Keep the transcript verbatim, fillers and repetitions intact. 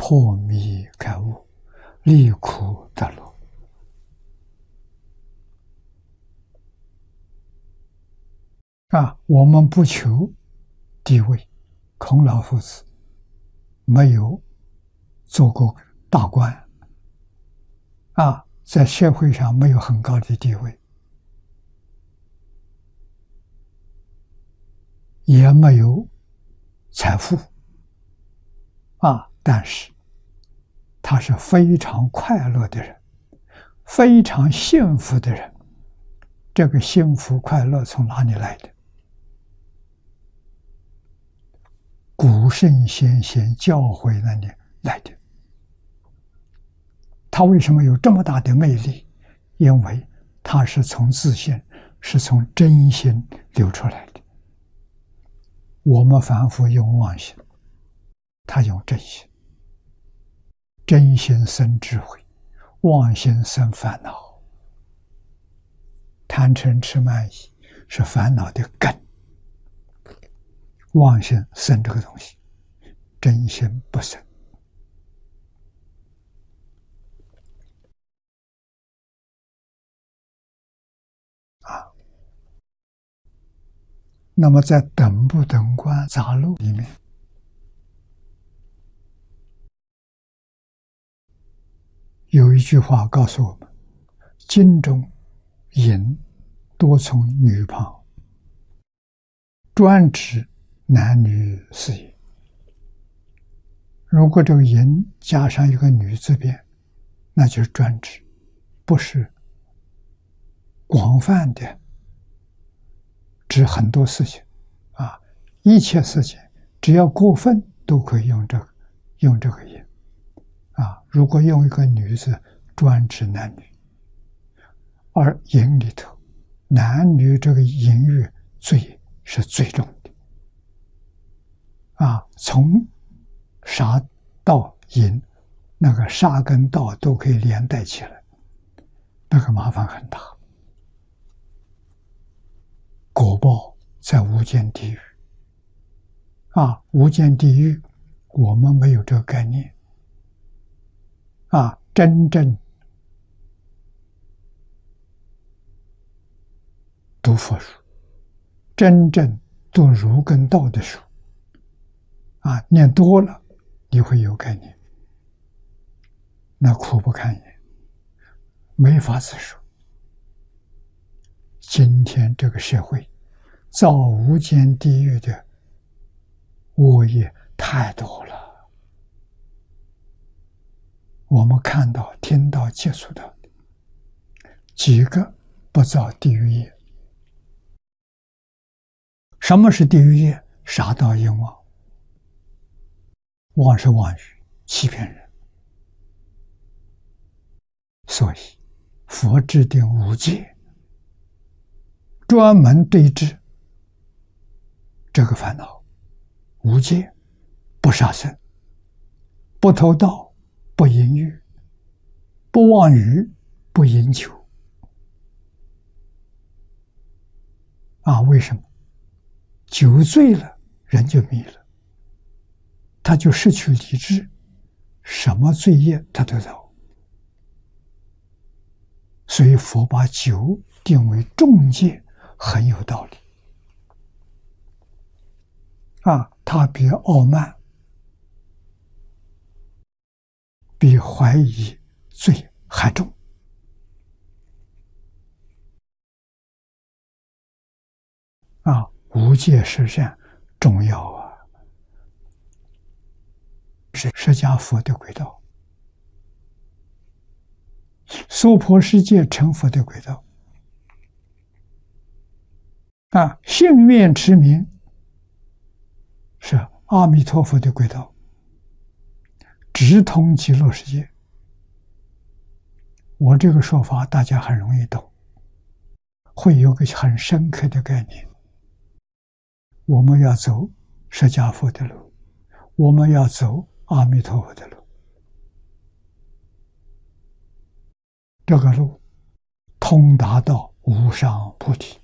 破迷开悟，离苦得乐。啊，我们不求地位，孔老夫子没有做过大官，啊，在社会上没有很高的地位，也没有财富，啊，但是他是非常快乐的人，非常幸福的人。这个幸福快乐从哪里来的？古圣先贤教诲那里来的。他为什么有这么大的魅力？因为他是从自信，是从真心流出来的。我们凡夫用妄心，他用真心。真心生智慧，妄心生烦恼。贪嗔痴慢疑是烦恼的根。妄心生这个东西，真心不生。啊，那么在等不等观杂录里面，有一句话告诉我们：经中淫多从女旁，专指男女事业。如果这个淫加上一个女字边，那就是专指，不是广泛的指很多事情啊，一切事情只要过分都可以用这个用这个淫啊。如果用一个女字，专指男女，而淫里头男女这个淫欲罪是最重的啊，从杀到淫，那个杀跟盗都可以连带起来，那个麻烦很大。果报在无间地狱啊，无间地狱我们没有这个概念啊，真正读佛书，真正读儒跟道的书啊，念多了你会有概念，那苦不堪言，没法子说。今天这个社会造无间地狱的恶业太多了，我们看到、听到、接触到的几个不造地狱业。什么是地狱业？杀盗淫妄。妄是妄语，欺骗人。所以佛制定五戒，专门对治这个烦恼。五戒：不杀生，不偷盗，不淫欲，不妄语，不饮酒。啊，为什么？酒醉了，人就迷了，他就失去理智，什么罪业他都造。所以佛把酒定为重戒，很有道理。啊，他比傲慢、比怀疑罪还重。啊，无戒十善重要啊，是释迦佛的轨道，娑婆世界成佛的轨道。啊，信愿持名是阿弥陀佛的轨道，直通极乐世界。我这个说法大家很容易懂，会有个很深刻的概念。我们要走释迦佛的路，我们要走阿弥陀佛的路。这个路通达到无上菩提。